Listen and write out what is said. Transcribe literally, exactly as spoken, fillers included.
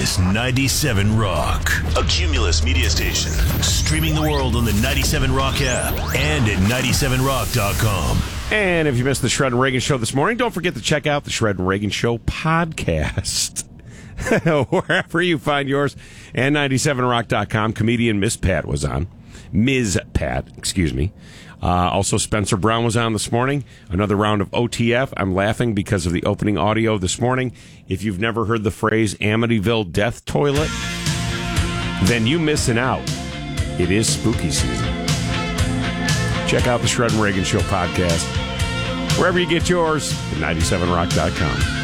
is ninety-seven Rock, a Cumulus media station, streaming the world on the ninety-seven Rock app and at ninety-seven rock dot com. And if you missed the Shred and Reagan show this morning, don't forget to check out the Shred and Reagan show podcast. Wherever you find yours, and ninety-seven rock dot com. Comedian Miss Pat was on. Miz Pat, excuse me. Uh, also, Spencer Brown was on this morning. Another round of O T F. I'm laughing because of the opening audio this morning. If you've never heard the phrase Amityville Death Toilet, then you missing out. It is spooky season. Check out the Shred and Reagan Show podcast. Wherever you get yours, at ninety-seven rock dot com.